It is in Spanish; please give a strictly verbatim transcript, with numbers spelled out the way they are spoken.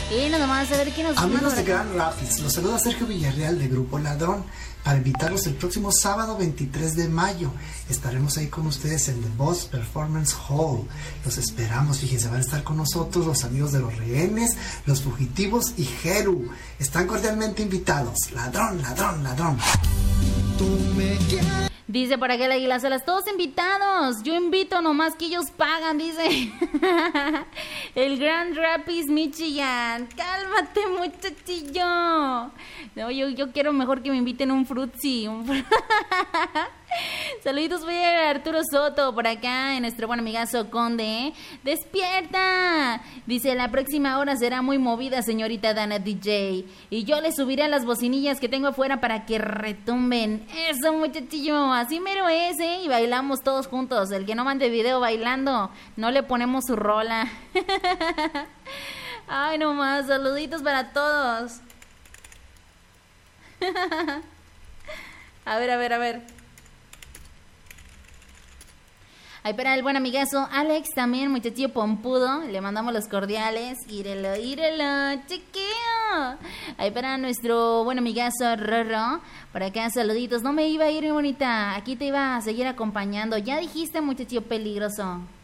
Y nada más a ver quién nos Amigos de Grand Rapids, los saluda Sergio Villarreal de Grupo Ladrón para invitarlos el próximo sábado veintitrés de mayo. Estaremos ahí con ustedes en The Boss Performance Hall. Los esperamos, fíjense, van a estar con nosotros los amigos de los rehenes, los fugitivos y Jeru. Están cordialmente invitados. Ladrón, ladrón, ladrón. Tú me quieres. Dice por acá el Águila Salas, todos invitados. Yo invito, nomás que ellos pagan, dice. El Grand Rapids, Michigan. Cálmate, muchachillo. No, yo, yo quiero mejor que me inviten un frutzi. Un fr... Saluditos, voy a Arturo Soto por acá, en nuestro buen amigazo Conde. ¡Despierta! Dice, la próxima hora será muy movida, señorita Dana D J. Y yo le subiré a las bocinillas que tengo afuera para que retumben. Eso, muchachillo, así mero es, ¿eh? Y bailamos todos juntos. El que no mande video bailando, no le ponemos su rola. Ay, nomás, saluditos para todos. A ver, a ver, a ver. Ahí para el buen amigazo Alex también, muchachillo pompudo, le mandamos los cordiales. Írelo, írelo, chiquillo. Ahí para nuestro buen amigazo Rorro, por acá saluditos. No me iba a ir, mi bonita, aquí te iba a seguir acompañando. Ya dijiste, muchachillo peligroso.